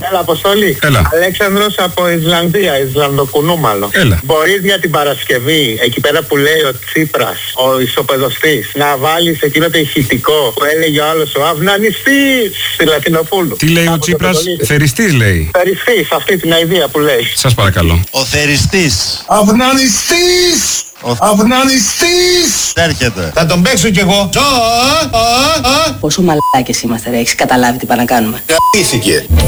Έλα, Αποστολή. Έλα. Αλέξανδρος από Ισλανδία, Ισλανδοκουνούμαλο. Έλα. Μπορείς για την Παρασκευή, εκεί πέρα που λέει ο Τσίπρας, ο ισοπεδωστής, να βάλεις εκείνο το ηχητικό που έλεγε ο άλλος ο αυνανιστής στη Λατινοπούλου. Τι λέει ο Τσίπρας? Θεριστής λέει. Θεριστής, αυτή την αηδία που λέει. Σας παρακαλώ. Ο θεριστής. Αυνανιστής! Αυνανιστής! Έρχεται. Θα τον παίξω κι εγώ. Πόσο μαλάκες είμαστε ρε, έχεις καταλάβει τι πάνε να κάνουμε? Γαμήθηκε.